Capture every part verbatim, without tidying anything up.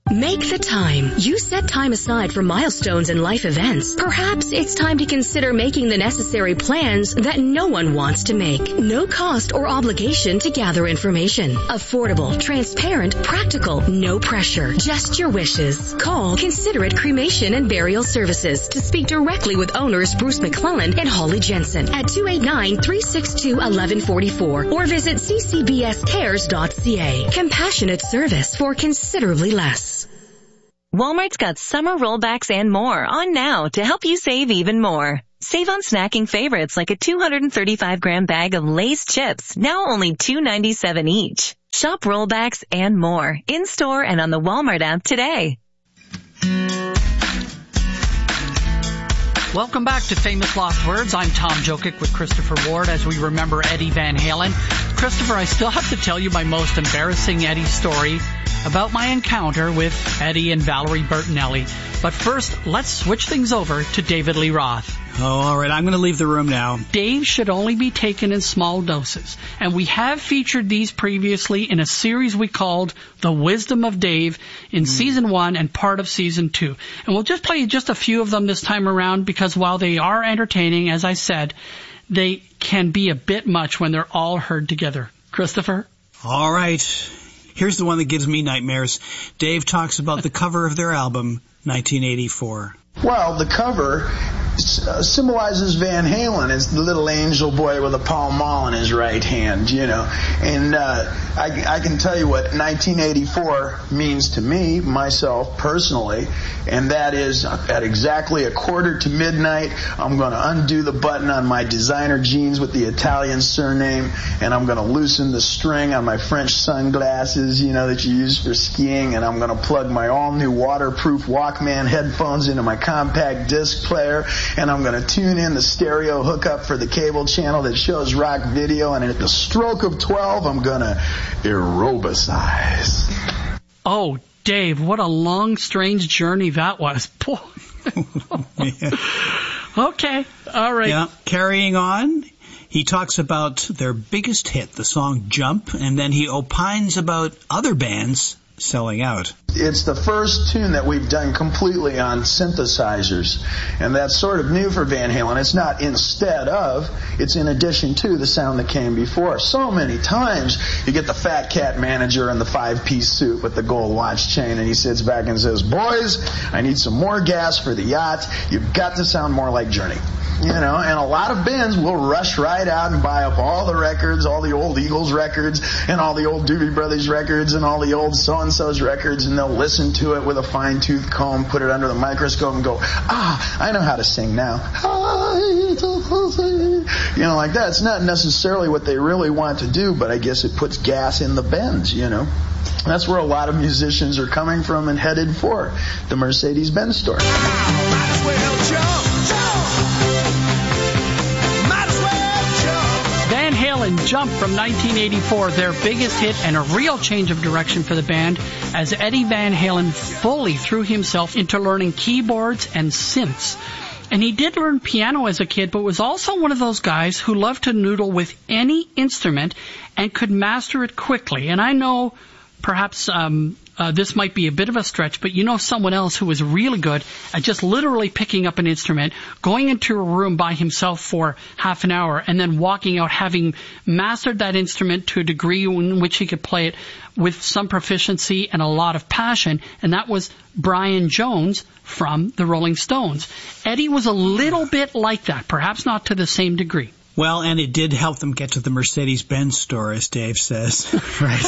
Make the time. You set time aside for milestones and life events. Perhaps it's time to consider making the necessary plans that no one wants to make. No cost or obligation to gather information. Affordable, transparent, practical, no pressure. Just your wishes. Call Considerate Cremation and Burial Services to speak directly with owners Bruce McClellan and Holly Jensen at two eight nine, three six two, one one four four or visit c c b s cares dot c a. Compassionate service for considerably less. Walmart's got summer rollbacks and more on now to help you save even more. Save on snacking favorites like a two hundred thirty-five gram bag of Lay's chips, now only two ninety-seven each. Shop rollbacks and more in-store and on the Walmart app today. Welcome back to Famous Lost Words. I'm Tom Jokic with Christopher Ward as we remember Eddie Van Halen. Christopher, I still have to tell you my most embarrassing Eddie story about my encounter with Eddie and Valerie Bertinelli. But first, let's switch things over to David Lee Roth. Oh, all right. I'm going to leave the room now. Dave should only be taken in small doses. And we have featured these previously in a series we called The Wisdom of Dave in mm. season one and part of season two. And we'll just play just a few of them this time around because while they are entertaining, as I said, they can be a bit much when they're all heard together. Christopher? All right. Here's the one that gives me nightmares. Dave talks about the cover of their album, nineteen eighty-four. Well, the cover uh, symbolizes Van Halen as the little angel boy with a Pall Mall in his right hand, you know. And uh, I, I can tell you what nineteen eighty-four means to me, myself, personally, and that is at exactly a quarter to midnight, I'm going to undo the button on my designer jeans with the Italian surname, and I'm going to loosen the string on my French sunglasses, you know, that you use for skiing, and I'm going to plug my all-new waterproof Walkman headphones into my compact disc player, and I'm going to tune in the stereo hookup for the cable channel that shows rock video, and at the stroke of twelve, I'm going to aerobicize. Oh, Dave, what a long, strange journey that was. Boy. Yeah. Okay, all right. Yeah, carrying on. He talks about their biggest hit, the song Jump, and then he opines about other bands selling out. It's the first tune that we've done completely on synthesizers, and that's sort of new for Van Halen. It's not instead of, it's in addition to the sound that came before. So many times you get the fat cat manager in the five-piece suit with the gold watch chain, and he sits back and says, "Boys, I need some more gas for the yacht. You've got to sound more like Journey." You know, and a lot of bands will rush right out and buy up all the records, all the old Eagles records, and all the old Doobie Brothers records, and all the old so-and-so's records, and they'll listen to it with a fine-tooth comb, put it under the microscope, and go, ah, I know how to sing now. You know, like that. It's not necessarily what they really want to do, but I guess it puts gas in the Benz, you know. That's where a lot of musicians are coming from and headed for, the Mercedes-Benz store. Might as well jump, jump. Van Halen Jump from nineteen eighty-four, their biggest hit and a real change of direction for the band as Eddie Van Halen fully threw himself into learning keyboards and synths. And he did learn piano as a kid, but was also one of those guys who loved to noodle with any instrument and could master it quickly. And I know perhaps um, uh, this might be a bit of a stretch, but you know someone else who was really good at just literally picking up an instrument, going into a room by himself for half an hour, and then walking out having mastered that instrument to a degree in which he could play it with some proficiency and a lot of passion, and that was Brian Jones from the Rolling Stones. Eddie was a little bit like that, perhaps not to the same degree. Well, and it did help them get to the Mercedes-Benz store, as Dave says. Right.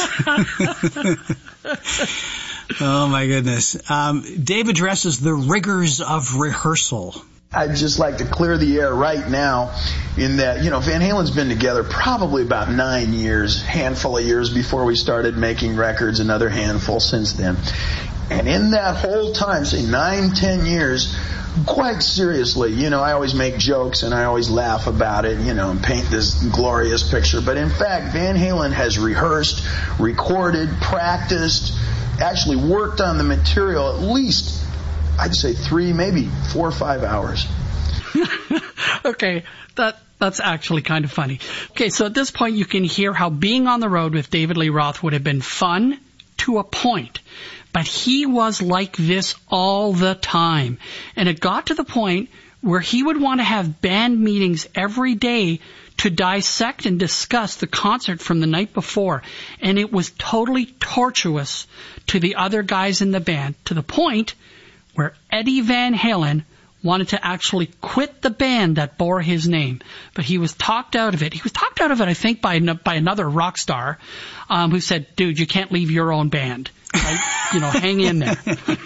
Oh, my goodness. Um, Dave addresses the rigors of rehearsal. I'd just like to clear the air right now in that, you know, Van Halen's been together probably about nine years, handful of years before we started making records, another handful since then. And in that whole time, say nine, ten years, quite seriously, you know, I always make jokes and I always laugh about it, you know, and paint this glorious picture. But in fact, Van Halen has rehearsed, recorded, practiced, actually worked on the material at least, I'd say three, maybe four or five hours. Okay, that that's actually kind of funny. Okay, so at this point you can hear how being on the road with David Lee Roth would have been fun, to a point. But he was like this all the time. And it got to the point where he would want to have band meetings every day to dissect and discuss the concert from the night before. And it was totally tortuous to the other guys in the band, to the point where Eddie Van Halen wanted to actually quit the band that bore his name. But he was talked out of it. He was talked out of it, I think, by by another rock star um, who said, dude, you can't leave your own band. Right? You know, hang in there.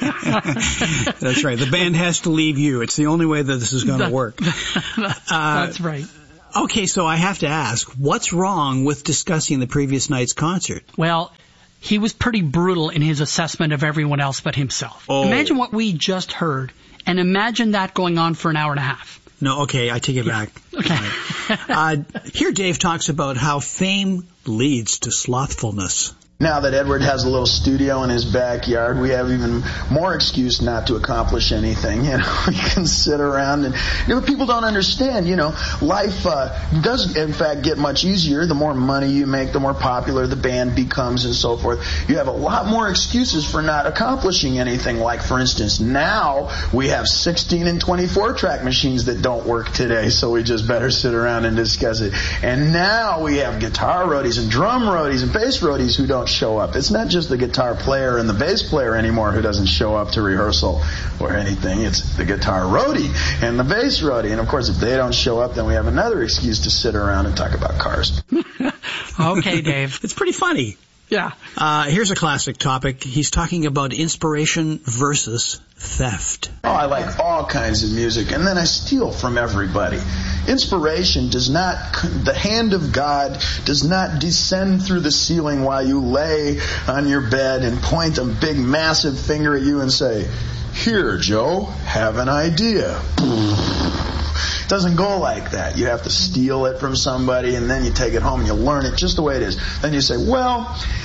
That's right. The band has to leave you. It's the only way that this is going to work. That's, uh, that's right. Okay, so I have to ask, what's wrong with discussing the previous night's concert? Well, he was pretty brutal in his assessment of everyone else but himself. Oh. Imagine what we just heard, and imagine that going on for an hour and a half. No, okay, I take it Yeah. back. Okay. uh, here Dave talks about how fame leads to slothfulness. Now that Edward has a little studio in his backyard, we have even more excuse not to accomplish anything. You know, we can sit around and, you know, people don't understand, you know, life uh, does in fact get much easier. The more money you make, the more popular the band becomes and so forth. You have a lot more excuses for not accomplishing anything. Like, for instance, now we have sixteen and twenty-four track machines that don't work today, so we just better sit around and discuss it. And now we have guitar roadies and drum roadies and bass roadies who don't show up. It's not just the guitar player and the bass player anymore who doesn't show up to rehearsal or anything. It's the guitar roadie and the bass roadie. And of course, if they don't show up, then we have another excuse to sit around and talk about cars. Okay, Dave. It's pretty funny. Yeah. Uh, here's a classic topic. He's talking about inspiration versus theft. Oh, I like all kinds of music, and then I steal from everybody. Inspiration does not, the hand of God does not descend through the ceiling while you lay on your bed and point a big, massive finger at you and say, "Here, Joe, have an idea." It doesn't go like that. You have to steal it from somebody, and then you take it home and you learn it just the way it is. Then you say, well,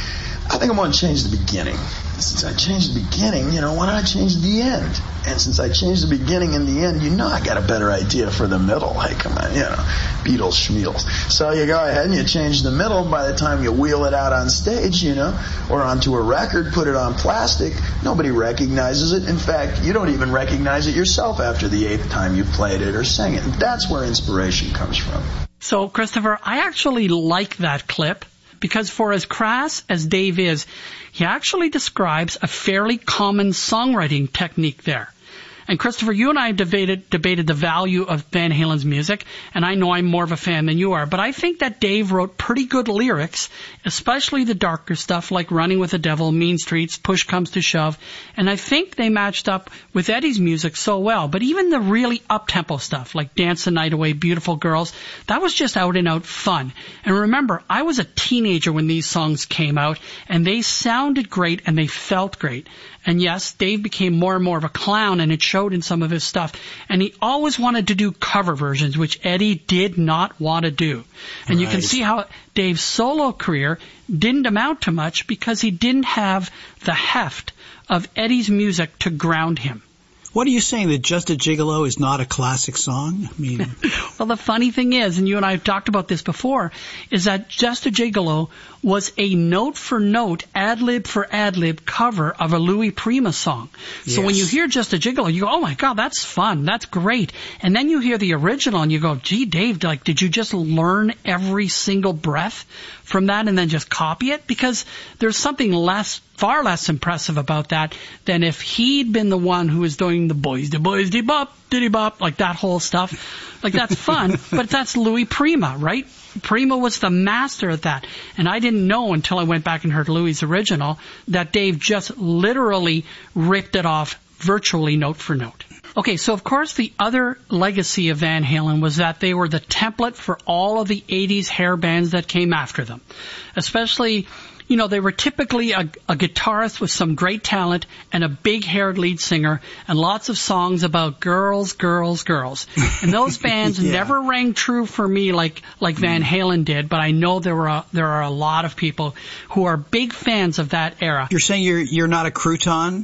I think I'm going to change the beginning. Since I changed the beginning, you know, why don't I change the end? And since I changed the beginning and the end, you know I got a better idea for the middle. Hey, come on, you know, Beatles, Schmeatles. So you go ahead and you change the middle. By the time you wheel it out on stage, you know, or onto a record, put it on plastic, nobody recognizes it. In fact, you don't even recognize it yourself after the eighth time you played it or sang it. And that's where inspiration comes from. So, Christopher, I actually like that clip. Because for as crass as Dave is, he actually describes a fairly common songwriting technique there. And Christopher, you and I debated debated the value of Van Halen's music, and I know I'm more of a fan than you are, but I think that Dave wrote pretty good lyrics, especially the darker stuff like Running with the Devil, Mean Streets, Push Comes to Shove, and I think they matched up with Eddie's music so well. But even the really up-tempo stuff like Dance the Night Away, Beautiful Girls, that was just out-and-out fun. And remember, I was a teenager when these songs came out, and they sounded great and they felt great. And yes, Dave became more and more of a clown, and it showed in some of his stuff. And he always wanted to do cover versions, which Eddie did not want to do. And right. You can see how Dave's solo career didn't amount to much because he didn't have the heft of Eddie's music to ground him. What are you saying, that Just a Gigolo is not a classic song? I mean, well, the funny thing is, and you and I have talked about this before, is that Just a Gigolo was a note-for-note, ad-lib for ad-lib cover of a Louis Prima song. So yes. When you hear Just a Gigolo, you go, oh my God, that's fun, that's great. And then you hear the original and you go, gee, Dave, like, did you just learn every single breath from that and then just copy it? Because there's something less, far less impressive about that than if he'd been the one who was doing the boys, the boys, de bop, diddy bop, like that whole stuff. Like, that's fun, but that's Louis Prima, right? Prima was the master at that. And I didn't know until I went back and heard Louis' original that Dave just literally ripped it off virtually note for note. Okay, so of course the other legacy of Van Halen was that they were the template for all of the eighties hair bands that came after them. Especially, you know, they were typically a, a guitarist with some great talent and a big-haired lead singer and lots of songs about girls, girls, girls. And those bands yeah. never rang true for me like like Van Halen did, but I know there were a, there are a lot of people who are big fans of that era. You're saying you're you're not a crouton?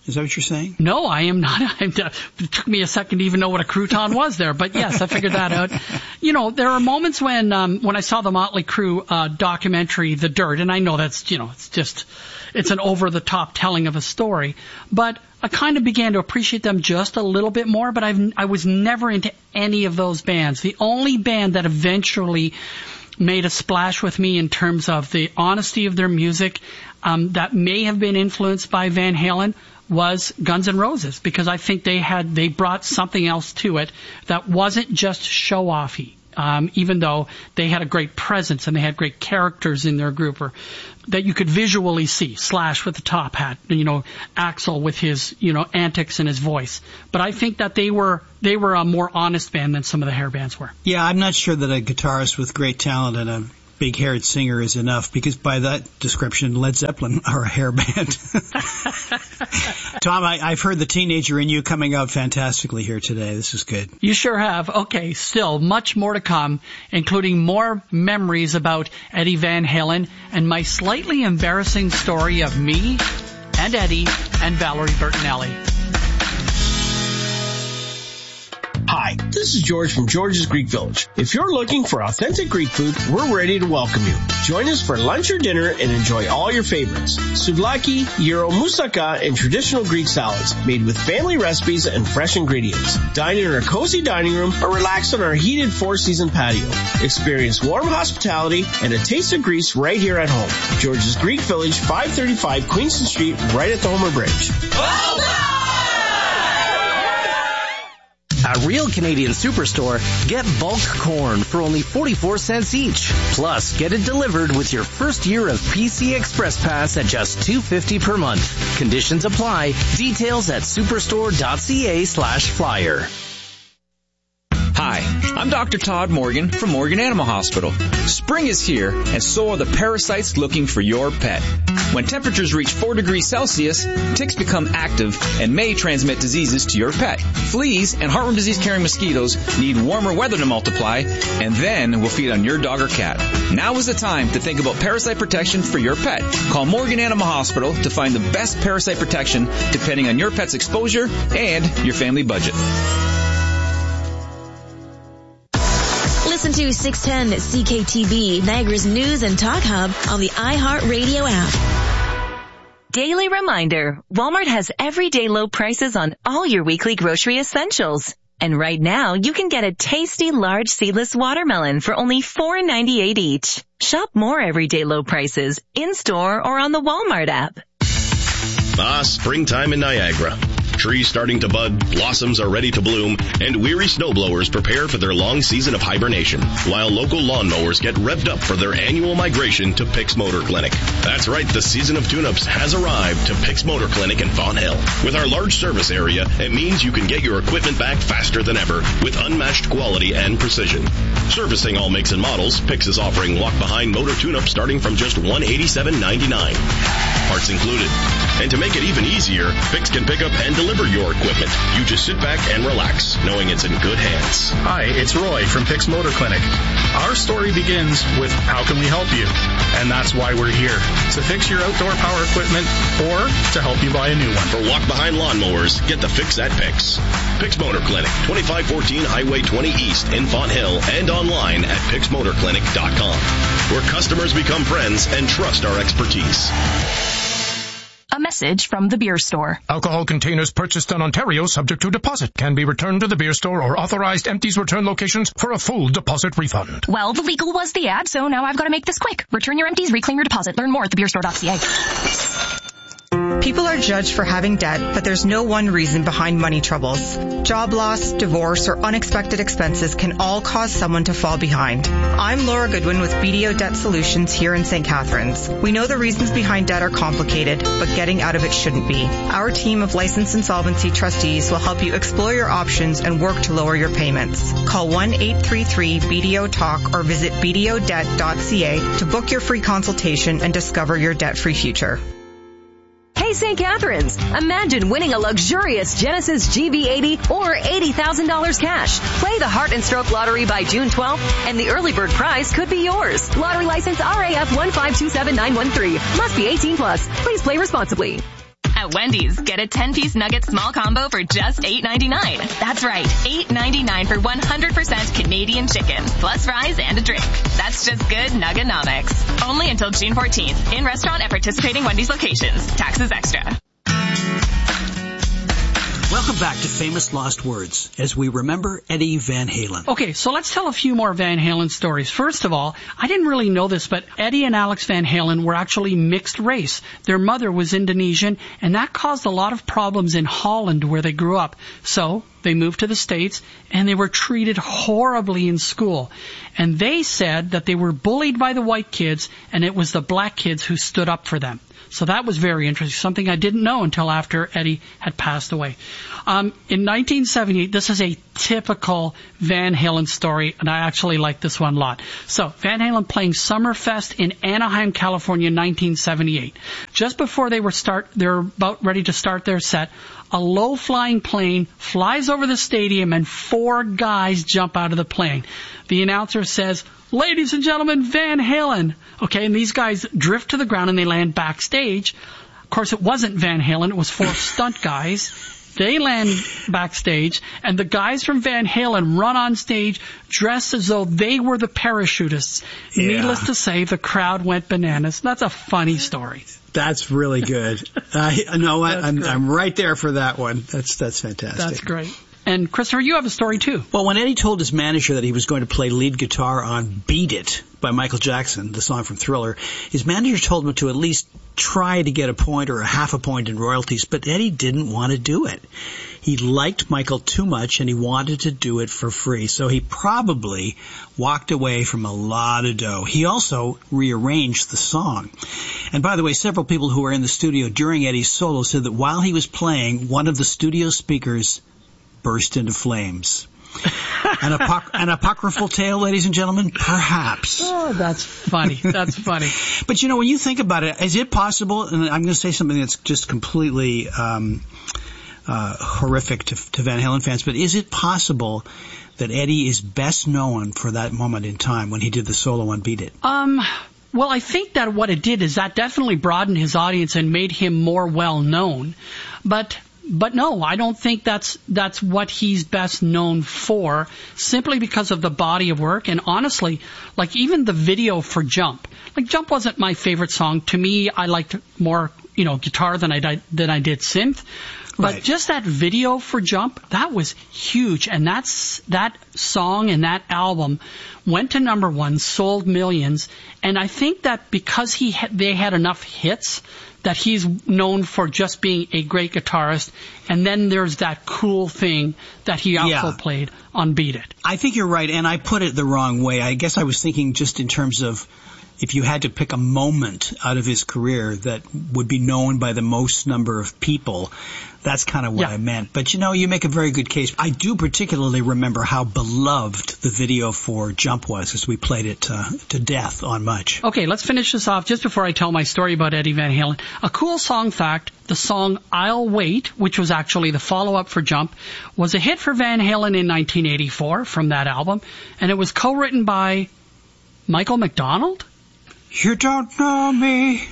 Is that what you're saying? No, I am not. I'm, uh, it took me a second to even know what a crouton was there, but yes, I figured that out. You know, there are moments when um, when I saw the Motley Crue uh, documentary, The Dirt, and I know that's, you know, it's just, it's an over-the-top telling of a story, but I kind of began to appreciate them just a little bit more, but I've, I was never into any of those bands. The only band that eventually made a splash with me in terms of the honesty of their music um, that may have been influenced by Van Halen was Guns N' Roses, because I think they had they brought something else to it that wasn't just show-offy, um, even though they had a great presence and they had great characters in their group, or that you could visually see. Slash with the top hat, you know, Axl with his, you know, antics and his voice. But I think that they were they were a more honest band than some of the hair bands were. Yeah, I'm not sure that a guitarist with great talent and a big-haired singer is enough, because by that description, Led Zeppelin are a hair band. Tom, I, I've heard the teenager in you coming out fantastically here today. This is good. You sure have. Okay, still much more to come, including more memories about Eddie Van Halen and my slightly embarrassing story of me and Eddie and Valerie Bertinelli. Hi, this is George from George's Greek Village. If you're looking for authentic Greek food, we're ready to welcome you. Join us for lunch or dinner and enjoy all your favorites. Souvlaki, gyro, moussaka, and traditional Greek salads made with family recipes and fresh ingredients. Dine in our cozy dining room or relax on our heated four-season patio. Experience warm hospitality and a taste of Greece right here at home. George's Greek Village, five thirty-five Queenston Street, right at the Homer Bridge. At Real Canadian Superstore, get bulk corn for only forty-four cents each. Plus, get it delivered with your first year of P C Express Pass at just two dollars and fifty cents per month. Conditions apply. Details at superstore.ca slash flyer. Hi, I'm Doctor Todd Morgan from Morgan Animal Hospital. Spring is here, and so are the parasites looking for your pet. When temperatures reach four degrees Celsius, ticks become active and may transmit diseases to your pet. Fleas and heartworm disease-carrying mosquitoes need warmer weather to multiply, and then will feed on your dog or cat. Now is the time to think about parasite protection for your pet. Call Morgan Animal Hospital to find the best parasite protection depending on your pet's exposure and your family budget. Listen to six ten C K T V, Niagara's news and talk hub on the iHeartRadio app. Daily reminder, Walmart has everyday low prices on all your weekly grocery essentials. And right now, you can get a tasty large seedless watermelon for only four dollars and ninety-eight cents each. Shop more everyday low prices in-store or on the Walmart app. Ah, springtime in Niagara. Trees starting to bud, blossoms are ready to bloom, and weary snowblowers prepare for their long season of hibernation, while local lawnmowers get revved up for their annual migration to Pick's Motor Clinic. That's right, the season of tune-ups has arrived to Pick's Motor Clinic in Fonthill. With our large service area, it means you can get your equipment back faster than ever with unmatched quality and precision. Servicing all makes and models, Pick's is offering walk-behind motor tune-ups starting from just one hundred eighty-seven dollars and ninety-nine cents. Parts included. And to make it even easier, Pick's can pick up and deliver your equipment. You just sit back and relax, knowing it's in good hands. Hi, it's Roy from Pick's Motor Clinic. Our story begins with how can we help you? And that's why we're here, to fix your outdoor power equipment or to help you buy a new one. For walk-behind lawnmowers, get the fix at Pick's. Pick's Motor Clinic, twenty-five fourteen Highway twenty East in Fonthill, and online at picks motor clinic dot com, where customers become friends and trust our expertise. A message from the beer store. Alcohol containers purchased in Ontario subject to deposit can be returned to the beer store or authorized empties return locations for a full deposit refund. Well, the legal was the ad, so now I've got to make this quick. Return your empties, reclaim your deposit. Learn more at the beer store dot c a. People are judged for having debt, but there's no one reason behind money troubles. Job loss, divorce, or unexpected expenses can all cause someone to fall behind. I'm Laura Goodwin with B D O Debt Solutions here in Saint Catharines. We know the reasons behind debt are complicated, but getting out of it shouldn't be. Our team of licensed insolvency trustees will help you explore your options and work to lower your payments. Call one eight three three B D O talk or visit b d o debt dot c a to book your free consultation and discover your debt-free future. Hey, Saint Catharines, imagine winning a luxurious Genesis G V eighty or eighty thousand dollars cash. Play the Heart and Stroke Lottery by June twelfth, and the early bird prize could be yours. Lottery license R A F one five two seven nine one three. Must be eighteen plus. Please play responsibly. At Wendy's, get a ten-piece nugget small combo for just eight ninety-nine. That's right, eight ninety-nine for one hundred percent Canadian chicken, plus fries and a drink. That's just good Nugganomics. Only until June fourteenth. In restaurant at participating Wendy's locations. Taxes extra. Welcome back to Famous Lost Words as we remember Eddie Van Halen. Okay, so let's tell a few more Van Halen stories. First of all, I didn't really know this, but Eddie and Alex Van Halen were actually mixed race. Their mother was Indonesian, and that caused a lot of problems in Holland where they grew up. So they moved to the States, and they were treated horribly in school. And they said that they were bullied by the white kids, and it was the black kids who stood up for them. So that was very interesting, something I didn't know until after Eddie had passed away. Um, in nineteen seventy-eight, this is a typical Van Halen story, and I actually like this one a lot. So, Van Halen playing Summerfest in Anaheim, California, in nineteen seventy-eight. Just before they were start, they're about ready to start their set, a low-flying plane flies over the stadium, and four guys jump out of the plane. The announcer says, "Ladies and gentlemen, Van Halen." Okay, and these guys drift to the ground and they land backstage. Of course, it wasn't Van Halen. It was four stunt guys. They land backstage, and the guys from Van Halen run on stage dressed as though they were the parachutists. Yeah. Needless to say, the crowd went bananas. That's a funny story. That's really good. I uh, know what? I'm, I'm right there for that one. That's that's fantastic. That's great. And Christopher, you have a story too. Well, when Eddie told his manager that he was going to play lead guitar on Beat It by Michael Jackson, the song from Thriller, his manager told him to at least try to get a point or a half a point in royalties, but Eddie didn't want to do it. He liked Michael too much, and he wanted to do it for free, so he probably walked away from a lot of dough. He also rearranged the song. And by the way, several people who were in the studio during Eddie's solo said that while he was playing, one of the studio speakers burst into flames. An, apoc- an apocryphal tale, ladies and gentlemen? Perhaps. Oh, that's funny. That's funny. But, you know, when you think about it, is it possible, and I'm going to say something that's just completely um, uh, horrific to, to Van Halen fans, but is it possible that Eddie is best known for that moment in time when he did the solo on Beat It? Um... Well, I think that what it did is that definitely broadened his audience and made him more well-known. But... But no, I don't think that's that's what he's best known for, simply because of the body of work. And honestly, like even the video for Jump, like Jump wasn't my favorite song. To me, I liked more, you know, guitar than I than I did synth. But right. Just that video for Jump, that was huge. And that's that song and that album went to number one, sold millions. And I think that because he ha- they had enough hits, that he's known for just being a great guitarist, and then there's that cool thing that he also yeah. played on Beat It. I think you're right, and I put it the wrong way. I guess I was thinking just in terms of if you had to pick a moment out of his career that would be known by the most number of people, that's kind of what yeah. I meant. But, you know, you make a very good case. I do particularly remember how beloved the video for Jump was as we played it uh, to death on Much. Okay, let's finish this off just before I tell my story about Eddie Van Halen. A cool song fact, the song I'll Wait, which was actually the follow-up for Jump, was a hit for Van Halen in nineteen eighty-four from that album, and it was co-written by Michael McDonald? You don't know me.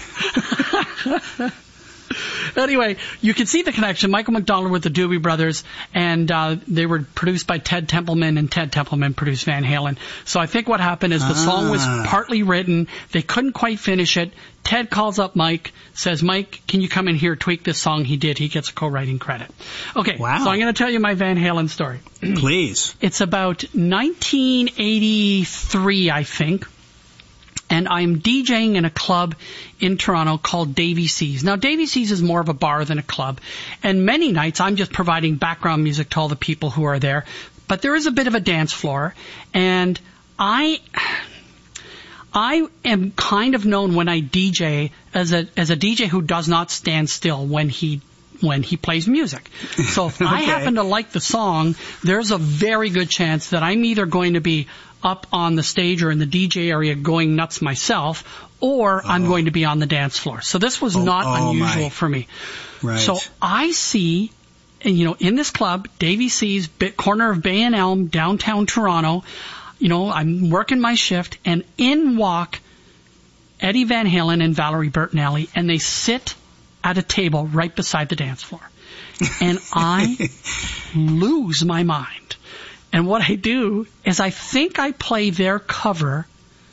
Anyway, you can see the connection. Michael McDonald with the Doobie Brothers, and uh, they were produced by Ted Templeman, and Ted Templeman produced Van Halen. So I think what happened is the ah. song was partly written. They couldn't quite finish it. Ted calls up Mike, says, Mike, can you come in here, tweak this song? He did. He gets a co-writing credit. Okay, wow. So I'm going to tell you my Van Halen story. Please. It's about nineteen eighty-three, I think. And I'm DJing in a club in Toronto called Davy C's. Now, Davy C's is more of a bar than a club. And many nights I'm just providing background music to all the people who are there. But there is a bit of a dance floor. And I I am kind of known when I D J as a as a D J who does not stand still when he when he plays music. So if okay. I happen to like the song, there's a very good chance that I'm either going to be up on the stage or in the D J area going nuts myself, or oh. I'm going to be on the dance floor. So this was oh, not oh unusual my. for me. Right. So I see, and you know, in this club, Davy C's, corner of Bay and Elm, downtown Toronto, you know, I'm working my shift, and in walk Eddie Van Halen and Valerie Bertinelli, and they sit at a table right beside the dance floor. And I lose my mind. And what I do is I think I play their cover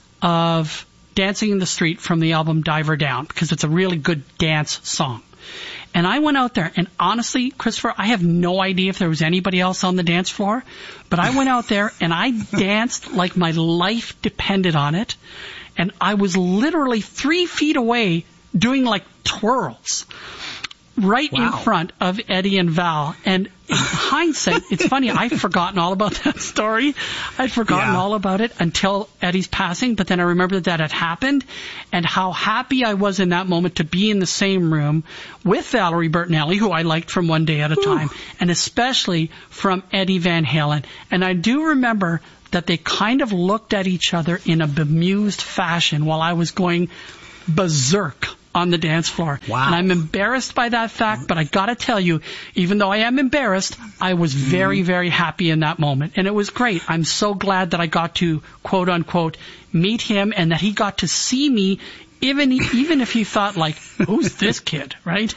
of Dancing in the Street from the album Diver Down, because it's a really good dance song. And I went out there, and honestly, Christopher, I have no idea if there was anybody else on the dance floor, but I went out there and I danced like my life depended on it. And I was literally three feet away doing like twirls right wow. in front of Eddie and Val. And in hindsight, it's funny, I've forgotten all about that story. I'd forgotten yeah. all about it until Eddie's passing, but then I remembered that it happened and how happy I was in that moment to be in the same room with Valerie Bertinelli, who I liked from One Day at a Time, Ooh. and especially from Eddie Van Halen. And I do remember that they kind of looked at each other in a bemused fashion while I was going berserk on the dance floor. Wow. And I'm embarrassed by that fact, but I gotta tell you, even though I am embarrassed, I was very, very happy in that moment. And it was great. I'm so glad that I got to, quote unquote, meet him and that he got to see me, even even if he thought, like, who's this kid, right?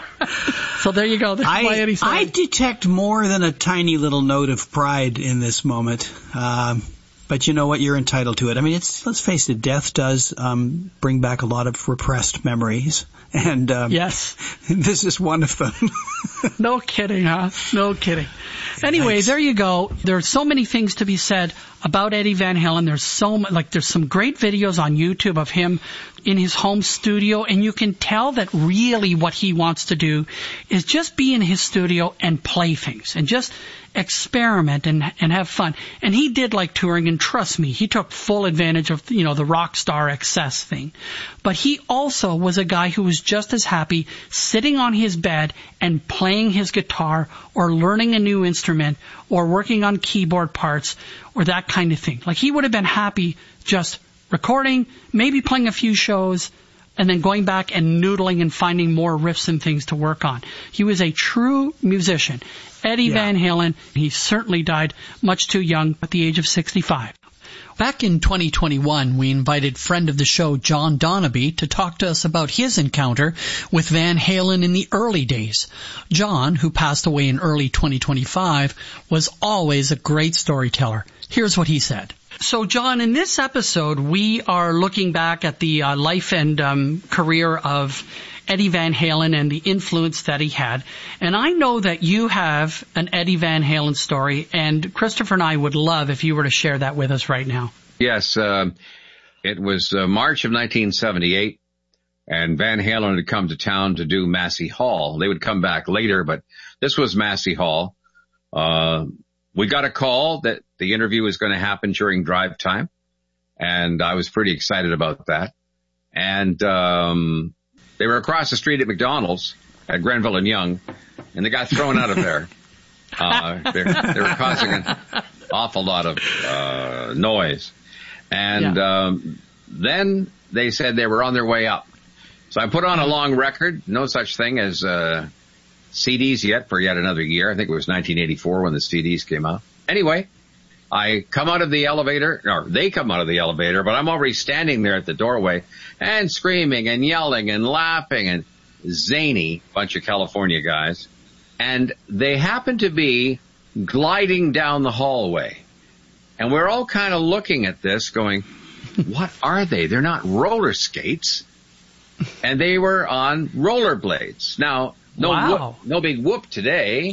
So there you go. I, I detect more than a tiny little note of pride in this moment. Um, But you know what? You're entitled to it. I mean, it's, let's face it, death does um, bring back a lot of repressed memories. And um, yes, this is one of them. No kidding, huh? No kidding. Anyway, nice. There you go. There are so many things to be said about Eddie Van Halen. There's so like there's some great videos on YouTube of him in his home studio, and you can tell that really what he wants to do is just be in his studio and play things and just experiment and and have fun. And he did like touring, and trust me, he took full advantage of, you know, the rock star excess thing. But he also was a guy who was just as happy sitting on his bed and playing his guitar or learning a new instrument or working on keyboard parts or that kind of thing. Like, he would have been happy just recording, maybe playing a few shows, and then going back and noodling and finding more riffs and things to work on. He was a true musician. Eddie yeah. Van Halen, he certainly died much too young at the age of sixty-five. Back in twenty twenty-one, we invited friend of the show, John Donaby, to talk to us about his encounter with Van Halen in the early days. John, who passed away in early twenty twenty-five, was always a great storyteller. Here's what he said. So, John, in this episode, we are looking back at the uh, life and um, career of Eddie Van Halen and the influence that he had. And I know that you have an Eddie Van Halen story, and Christopher and I would love if you were to share that with us right now. Yes, uh, it was uh, March of nineteen seventy-eight, and Van Halen had come to town to do Massey Hall. They would come back later, but this was Massey Hall. Uh, we got a call that the interview was going to happen during drive time, and I was pretty excited about that. And um they were across the street at McDonald's at Grenville and Yonge, and they got thrown out of there. Uh, they were causing an awful lot of uh noise. And yeah. um then they said they were on their way up. So I put on a long record, no such thing as uh C Ds yet for yet another year. I think it was nineteen eighty-four when the C Ds came out. Anyway, I come out of the elevator, or they come out of the elevator, but I'm already standing there at the doorway and screaming and yelling and laughing and zany bunch of California guys. And they happen to be gliding down the hallway. And we're all kind of looking at this going, what are they? They're not roller skates. And they were on rollerblades. Now, no, wow. whoop, no big whoop today,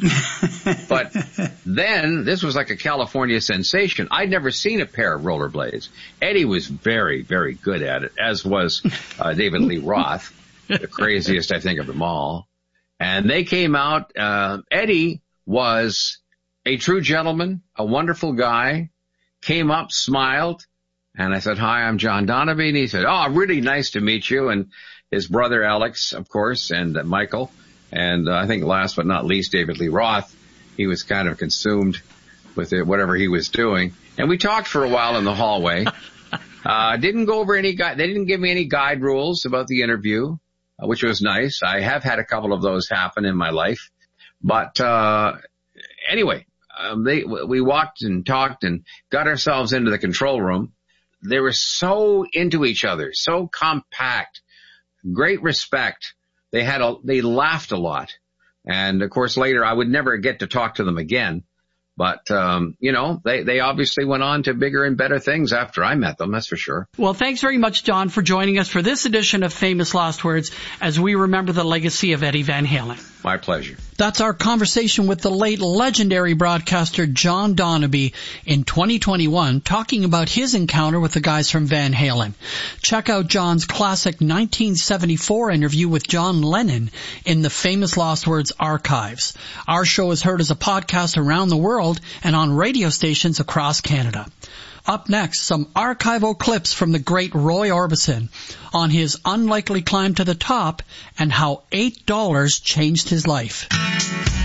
but then this was like a California sensation. I'd never seen a pair of rollerblades. Eddie was very, very good at it, as was uh, David Lee Roth, the craziest, I think, of them all. And they came out. Uh, Eddie was a true gentleman, a wonderful guy, came up, smiled, and I said, hi, I'm John Donaby. And he said, oh, really nice to meet you. And his brother Alex, of course, and uh, Michael. And uh, I think last but not least, David Lee Roth. He was kind of consumed with it, whatever he was doing. And we talked for a while in the hallway. Uh, didn't go over any guide. They didn't give me any guide rules about the interview, uh, which was nice. I have had a couple of those happen in my life. But uh anyway, um, they we walked and talked and got ourselves into the control room. They were so into each other, so compact, great respect. they had a, they laughed a lot. And of course later I would never get to talk to them again. But, um, you know, they, they obviously went on to bigger and better things after I met them, that's for sure. Well, thanks very much, John, for joining us for this edition of Famous Last Words as we remember the legacy of Eddie Van Halen. My pleasure. That's our conversation with the late legendary broadcaster John Donnaby in twenty twenty-one, talking about his encounter with the guys from Van Halen. Check out John's classic nineteen seventy-four interview with John Lennon in the Famous Last Words archives. Our show is heard as a podcast around the world and on radio stations across Canada. Up next, some archival clips from the great Roy Orbison on his unlikely climb to the top and how eight dollars changed his life.